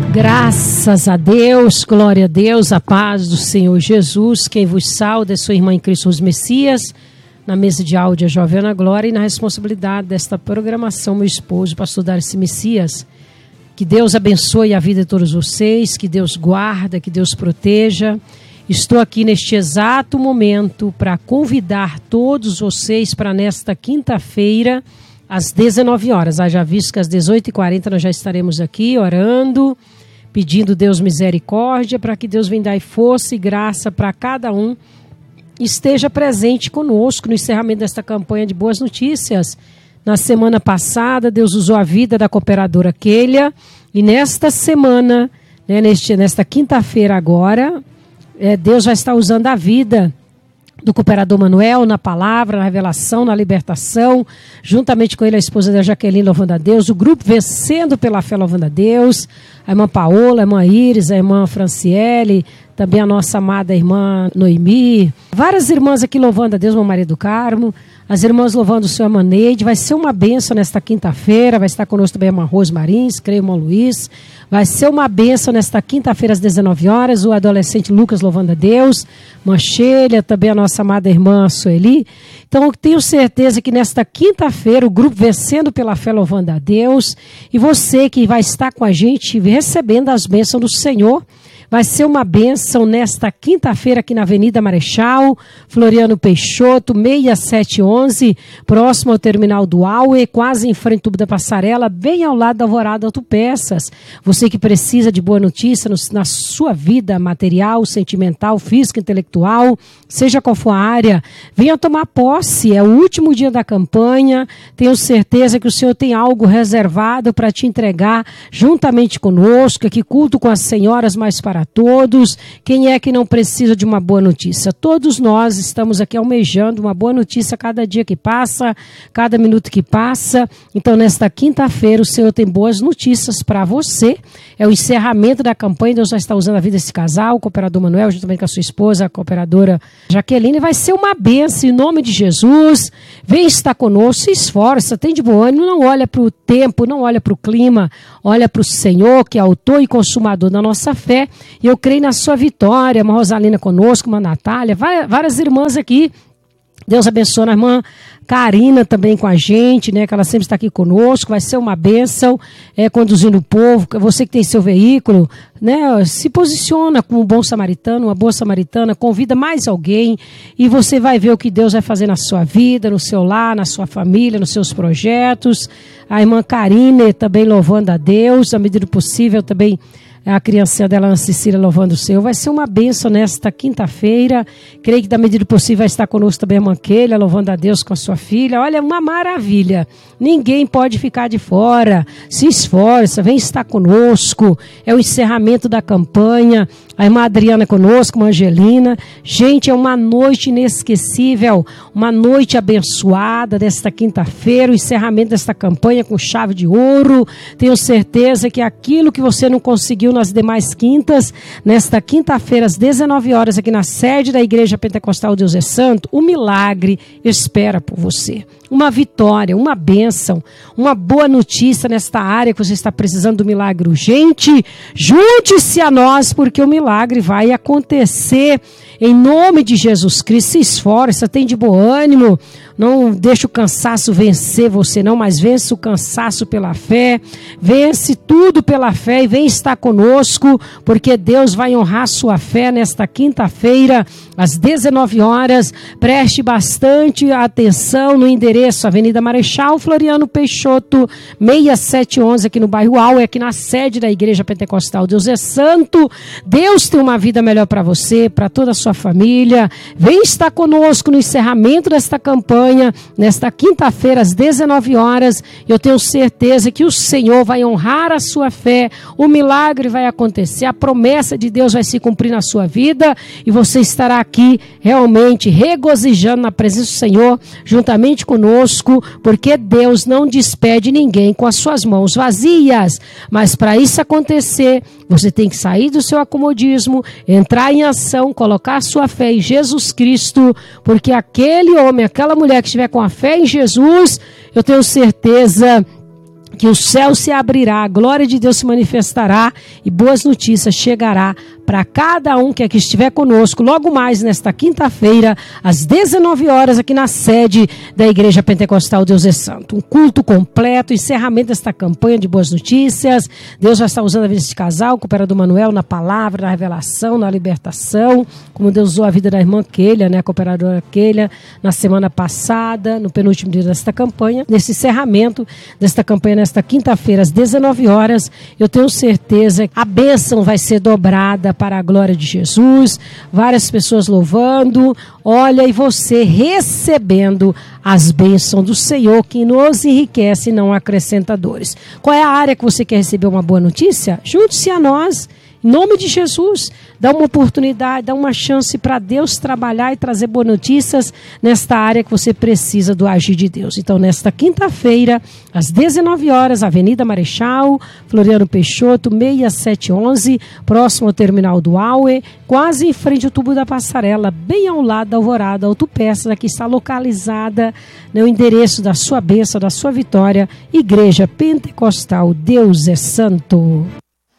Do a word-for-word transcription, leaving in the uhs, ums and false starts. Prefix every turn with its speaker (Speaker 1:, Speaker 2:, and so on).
Speaker 1: Graças a Deus, glória a Deus, a paz do Senhor Jesus. Quem vos sauda é sua irmã em Cristo os Messias, na mesa de áudio a Jovena Glória, e na responsabilidade desta programação, meu esposo, pastor Darcy Messias. Que Deus abençoe a vida de todos vocês, que Deus guarda, que Deus proteja. Estou aqui neste exato momento para convidar todos vocês para nesta quinta-feira, às dezenove horas. Haja visto que às dezoito e quarenta nós já estaremos aqui orando, pedindo Deus misericórdia, para que Deus venha dar força e graça para cada um. Esteja presente conosco no encerramento desta campanha de boas notícias. Na semana passada, Deus usou a vida da cooperadora Kélia, e nesta semana, né, neste, nesta quinta-feira agora, é, Deus vai estar usando a vida do cooperador Manuel na palavra, na revelação, na libertação, juntamente com ele a esposa da Jaqueline louvando a Deus, o grupo Vencendo pela Fé louvando a Deus, a irmã Paola, a irmã Iris, a irmã Franciele, também a nossa amada irmã Noemi, várias irmãs aqui louvando a Deus, irmã Maria do Carmo, as irmãs louvando o Senhor Maneide. Vai ser uma bênção nesta quinta-feira, vai estar conosco também a irmã Rose Marins, creio, irmão Luiz. Vai ser uma bênção nesta quinta-feira às dezenove horas, o adolescente Lucas louvando a Deus, irmã Sheila, também a nossa amada irmã Sueli. Então eu tenho certeza que nesta quinta-feira o grupo Vencendo pela Fé louvando a Deus, e você que vai estar com a gente recebendo as bênçãos do Senhor, vai ser uma bênção nesta quinta-feira aqui na Avenida Marechal, Floriano Peixoto, seis sete onze, próximo ao terminal do Aue, quase em frente ao tubo da passarela, bem ao lado da Alvorada Autopeças. Você que precisa de boa notícia no, na sua vida material, sentimental, física, intelectual, seja qual for a área, venha tomar posse. É o último dia da campanha. Tenho certeza que o Senhor tem algo reservado para te entregar juntamente conosco. Aqui culto com as senhoras mais para todos. Quem é que não precisa de uma boa notícia? Todos nós estamos aqui almejando uma boa notícia cada dia que passa, cada minuto que passa. Então, nesta quinta-feira, o Senhor tem boas notícias para você. É o encerramento da campanha. Deus já está usando a vida desse casal, o cooperador Manuel, juntamente com a sua esposa, a cooperadora Jaqueline. Vai ser uma bênção em nome de Jesus. Vem estar conosco, se esforça, tem de bom ânimo, não olha para o tempo, não olha para o clima, olha para o Senhor, que é autor e consumador da nossa fé. E eu creio na sua vitória. Uma Rosalina conosco, uma Natália, várias irmãs aqui. Deus abençoe a irmã Karina também com a gente, né? Que ela sempre está aqui conosco. Vai ser uma bênção, é, conduzindo o povo. Você que tem seu veículo, né? Se posiciona como um bom samaritano, uma boa samaritana. Convida mais alguém e você vai ver o que Deus vai fazer na sua vida, no seu lar, na sua família, nos seus projetos. A irmã Karine também louvando a Deus, à medida do possível também. A criança dela, Ana Cecília, louvando o Senhor. Vai ser uma bênção nesta quinta-feira. Creio que, da medida do possível, vai estar conosco também a irmã Kélia, louvando a Deus com a sua filha. Olha, uma maravilha. Ninguém pode ficar de fora. Se esforça, vem estar conosco. É o encerramento da campanha. A irmã Adriana conosco, a irmã Angelina. Gente, é uma noite inesquecível. Uma noite abençoada desta quinta-feira. O encerramento desta campanha com chave de ouro. Tenho certeza que aquilo que você não conseguiu nas demais quintas, nesta quinta-feira às dezenove horas aqui na sede da Igreja Pentecostal Deus é Santo, o milagre espera por você. Uma vitória, uma bênção, uma boa notícia nesta área que você está precisando do milagre urgente. Junte-se a nós, porque o milagre vai acontecer em nome de Jesus Cristo. Se esforça, tem de bom ânimo. Não deixa o cansaço vencer você não, mas vence o cansaço pela fé. Vence tudo pela fé e vem estar conosco, porque Deus vai honrar sua fé nesta quinta-feira, às dezenove horas. Preste bastante atenção no endereço Avenida Marechal, Floriano Peixoto, seis sete onze, aqui no bairro Aue, aqui na sede da Igreja Pentecostal Deus é Santo. Deus tem uma vida melhor para você, para toda a sua família. Vem estar conosco no encerramento desta campanha, nesta quinta-feira, às dezenove horas. Eu tenho certeza que o Senhor vai honrar a sua fé, o milagre vai acontecer, a promessa de Deus vai se cumprir na sua vida, e você estará aqui realmente regozijando na presença do Senhor, juntamente conosco, porque Deus não despede ninguém com as suas mãos vazias. Mas para isso acontecer, você tem que sair do seu acomodismo, entrar em ação, colocar a sua fé em Jesus Cristo, porque aquele homem, aquela mulher que estiver com a fé em Jesus, eu tenho certeza que o céu se abrirá, a glória de Deus se manifestará e boas notícias chegará para cada um que aqui estiver conosco, logo mais nesta quinta-feira, às dezenove horas, aqui na sede da Igreja Pentecostal Deus é Santo. Um culto completo, encerramento desta campanha de boas notícias. Deus vai estar usando a vida deste casal, o cooperador Manuel, na palavra, na revelação, na libertação, como Deus usou a vida da irmã Keila, né, a cooperadora Keila, na semana passada, no penúltimo dia desta campanha, nesse encerramento desta campanha, nesta quinta-feira, às dezenove horas, eu tenho certeza que a bênção vai ser dobrada para a glória de Jesus, várias pessoas louvando, olha, e você recebendo as bênçãos do Senhor, que nos enriquece e não acrescenta dores. Qual é a área que você quer receber uma boa notícia? Junte-se a nós. Em nome de Jesus, dá uma oportunidade, dá uma chance para Deus trabalhar e trazer boas notícias nesta área que você precisa do agir de Deus. Então, nesta quinta-feira, às dezenove horas, Avenida Marechal, Floriano Peixoto, seis sete um um, próximo ao terminal do Aue, quase em frente ao tubo da passarela, bem ao lado da Alvorada Autopeças, aqui está localizada, né, o endereço da sua bênção, da sua vitória, Igreja Pentecostal Deus é Santo.